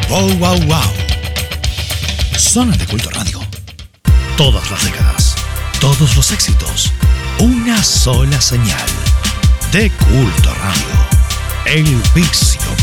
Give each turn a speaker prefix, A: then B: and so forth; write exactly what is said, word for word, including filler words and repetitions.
A: Wow, wow, wow. Zona de Culto Radio. Todas las décadas, todos los éxitos, una sola señal. De Culto Radio. El vicio